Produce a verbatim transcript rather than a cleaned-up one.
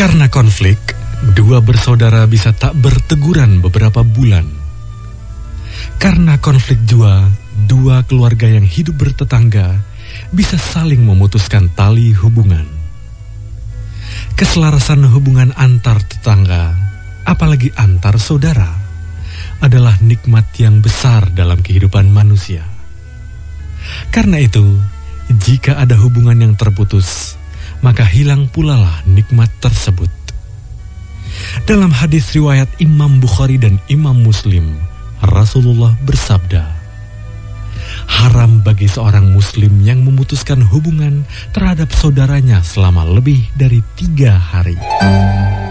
Karena konflik, dua bersaudara bisa tak berteguran beberapa bulan. Karena konflik jua, dua keluarga yang hidup bertetangga bisa saling memutuskan tali hubungan. Keselarasan hubungan antar tetangga, apalagi antar saudara, adalah nikmat yang besar dalam kehidupan manusia. Karena itu, jika ada hubungan yang terputus, maka hilang pula lah nikmat tersebut. Dalam hadis riwayat Imam Bukhari dan Imam Muslim, Rasulullah bersabda, haram bagi seorang muslim yang memutuskan hubungan terhadap saudaranya selama lebih dari tiga hari.